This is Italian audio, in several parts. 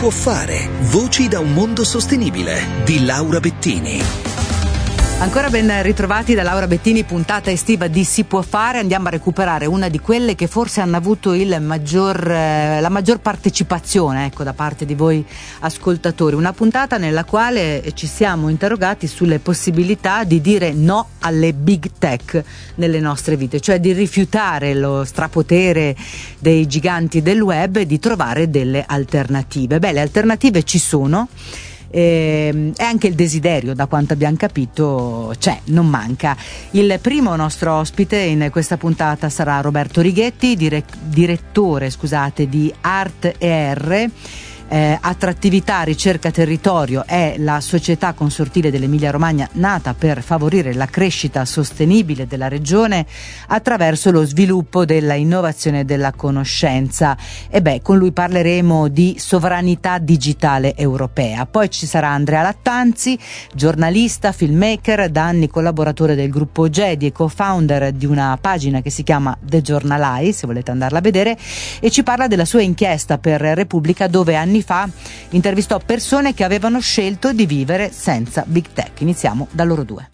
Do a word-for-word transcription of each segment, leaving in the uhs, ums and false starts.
può fare. Voci da un mondo sostenibile di Laura Bettini. Ancora ben ritrovati da Laura Bettini, puntata estiva di Si può fare. Andiamo a recuperare una di quelle che forse hanno avuto il maggior, eh, la maggior partecipazione, ecco, da parte di voi ascoltatori. Una puntata nella quale ci siamo interrogati sulle possibilità di dire no alle big tech nelle nostre vite, cioè di rifiutare lo strapotere dei giganti del web e di trovare delle alternative. Beh, le alternative ci sono. E anche il desiderio, da quanto abbiamo capito, c'è, non manca. Il primo nostro ospite in questa puntata sarà Roberto Righetti, dire- direttore scusate, di Art e R. Eh, attrattività, ricerca, territorio è la società consortile dell'Emilia Romagna nata per favorire la crescita sostenibile della regione attraverso lo sviluppo della innovazione e della conoscenza. E beh, con lui parleremo di sovranità digitale europea. Poi ci sarà Andrea Lattanzi, giornalista, filmmaker, da anni collaboratore del gruppo Gedi e co-founder di una pagina che si chiama The Journalai, se volete andarla a vedere, e ci parla della sua inchiesta per Repubblica, dove anni fa intervistò persone che avevano scelto di vivere senza big tech. Iniziamo da loro due.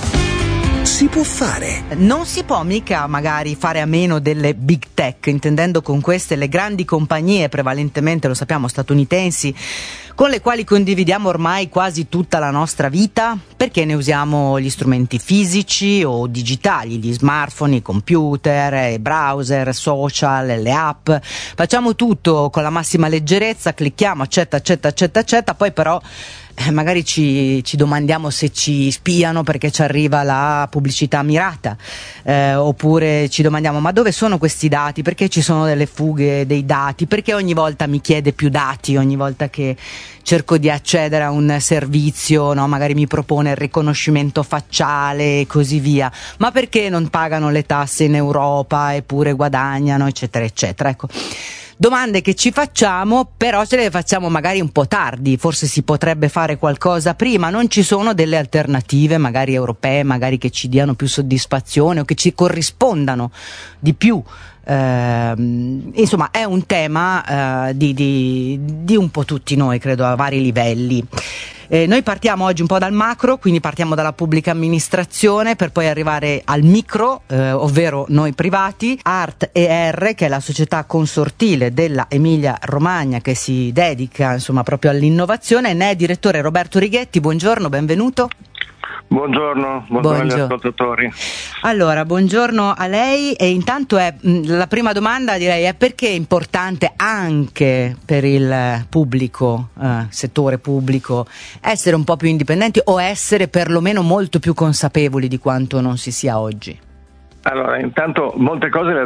Si può fare. Non si può mica magari fare a meno delle big tech, intendendo con queste le grandi compagnie, prevalentemente lo sappiamo statunitensi, con le quali condividiamo ormai quasi tutta la nostra vita, perché ne usiamo gli strumenti fisici o digitali, gli smartphone, i computer, i browser, social, le app. Facciamo tutto con la massima leggerezza, clicchiamo, accetta, accetta, accetta, accetta, poi però Eh, magari ci, ci domandiamo se ci spiano perché ci arriva la pubblicità mirata, eh, oppure ci domandiamo ma dove sono questi dati, perché ci sono delle fughe dei dati, perché ogni volta mi chiede più dati, ogni volta che cerco di accedere a un servizio, no, magari mi propone il riconoscimento facciale e così via, ma perché non pagano le tasse in Europa eppure guadagnano, eccetera eccetera. Ecco, domande che ci facciamo, però ce le facciamo magari un po' tardi. Forse si potrebbe fare qualcosa prima. Non ci sono delle alternative magari europee, magari che ci diano più soddisfazione o che ci corrispondano di più. Uh, insomma, è un tema uh, di, di, di un po' tutti noi, credo, a vari livelli. Eh, noi partiamo oggi un po' dal macro, quindi partiamo dalla pubblica amministrazione per poi arrivare al micro, eh, ovvero noi privati. Art e R, che è la società consortile della Emilia Romagna che si dedica insomma proprio all'innovazione, ne è direttore Roberto Righetti. Buongiorno, benvenuto. Buongiorno, buongiorno agli ascoltatori. Allora, buongiorno a lei, e intanto è la prima domanda, direi, è perché è importante anche per il pubblico, eh, settore pubblico, essere un po' più indipendenti o essere perlomeno molto più consapevoli di quanto non si sia oggi? Allora, intanto molte cose le